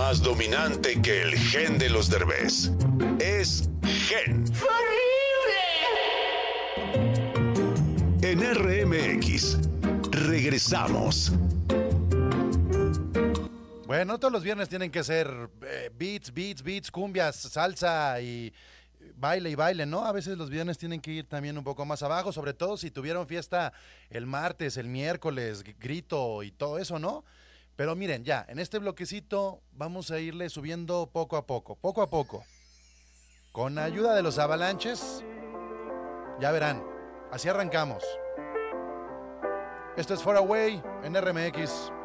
más dominante que el gen de los Derbez. Es Gen. En RMX, regresamos. Bueno, todos los viernes tienen que ser beats, cumbias, salsa y baile, ¿no? A veces los viernes tienen que ir también un poco más abajo, sobre todo si tuvieron fiesta el martes, el miércoles, grito y todo eso, ¿no? Pero miren, ya, en este bloquecito vamos a irle subiendo poco a poco. Con ayuda de los Avalanches, ya verán, así arrancamos. Esto es Far Away en RMX.